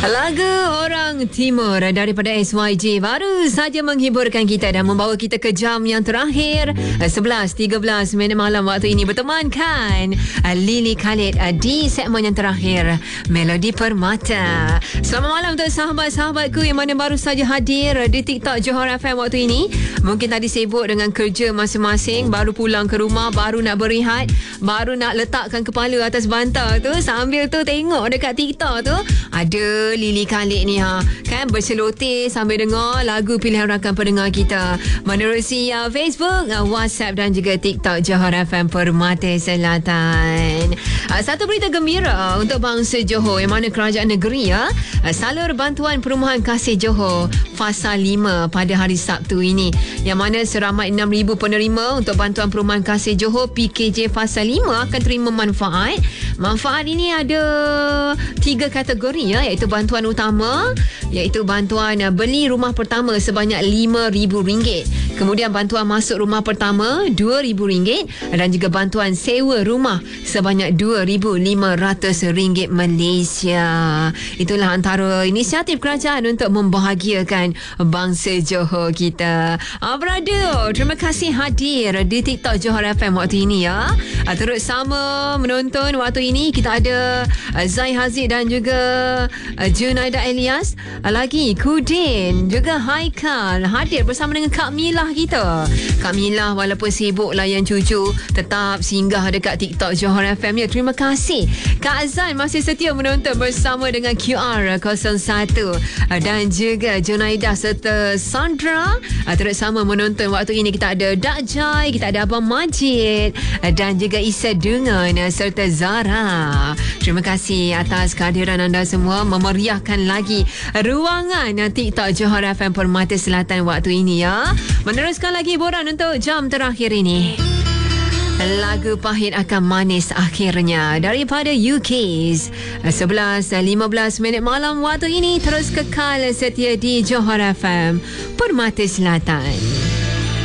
Lagu Orang Timur daripada SYJ baru saja menghiburkan kita dan membawa kita ke jam yang terakhir 11.13 minit malam waktu ini bertemankan Lily Khalid di segmen yang terakhir Melodi Permata. Selamat malam untuk sahabat-sahabatku yang mana baru saja hadir di TikTok Johor FM waktu ini. Mungkin tadi sibuk dengan kerja masing-masing, baru pulang ke rumah, baru nak berehat, baru nak letakkan kepala atas bantal tu, sambil tu tengok dekat TikTok tu ada Lily Khalid ni kan berceloteh sambil dengar lagu pilihan rakan pendengar kita menerusi Facebook, WhatsApp dan juga TikTok Johor FM Permata Selatan. Satu berita gembira untuk bangsa Johor yang mana kerajaan negeri salur bantuan perumahan kasih Johor fasa 5 pada hari Sabtu ini, yang mana seramai 6,000 penerima untuk bantuan perumahan kasih Johor PKJ fasa 5 akan terima manfaat. Manfaat ini ada 3 kategori iaitu bantuan utama, iaitu bantuan beli rumah pertama sebanyak RM5,000, kemudian bantuan masuk rumah pertama RM2,000 dan juga bantuan sewa rumah sebanyak RM2,500 Malaysia. Itulah antara inisiatif kerajaan untuk membahagiakan bangsa Johor kita. Brother, terima kasih hadir di TikTok Johor FM waktu ini turut sama menonton waktu ini. Kita ada Zai Haziq dan juga Junaida Elias, lagi Kudin, juga Haikal hadir bersama dengan Kak Milah kita. Kak Milah walaupun sibuk layan cucu tetap singgah dekat TikTok Johor FM. Terima kasih. Kak Azan masih setia menonton bersama dengan QR 01 dan juga Junaida serta Sandra turut sama menonton waktu ini. Kita ada Dak Jai, kita ada Abang Majid dan juga Isa Dungan serta Zara. Terima kasih atas kehadiran anda semua memeriahkan lagi ruangan TikTok Johor FM Permata Selatan waktu ini Meneruskan lagi hiburan untuk jam terakhir ini. Lagu Pahit Akan Manis akhirnya daripada UK's 11.15 minit malam waktu ini. Terus kekal setia di Johor FM Permata Selatan.